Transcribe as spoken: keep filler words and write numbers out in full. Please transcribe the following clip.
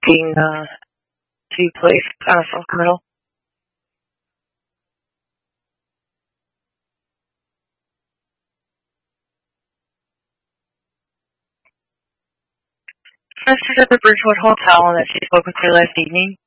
looking uh, to be placed on a supplemental. This is at the Bridgewood Hotel, and that she spoke with you last evening.